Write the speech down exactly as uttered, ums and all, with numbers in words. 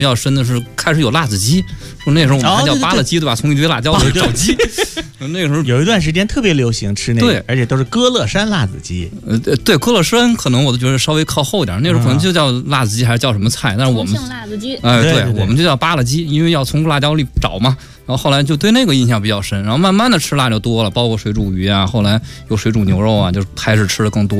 比较深的是开始有辣子鸡，说那时候我们还叫扒拉鸡，对吧？从一堆辣椒里找鸡。那个时候有一段时间特别流行吃那个， 对， 而且都是歌乐山辣子鸡。 呃，对，歌乐山可能我都觉得稍微靠后点，那时候可能就叫辣子鸡还是叫什么菜，但是我们重庆辣子鸡， 哎、呃， 对对对， 我们就叫扒拉鸡，因为要从辣椒里找嘛。然后后来就对那个印象比较深，然后慢慢的吃辣就多了，包括水煮鱼啊，后来有水煮牛肉啊，就开始吃的更多。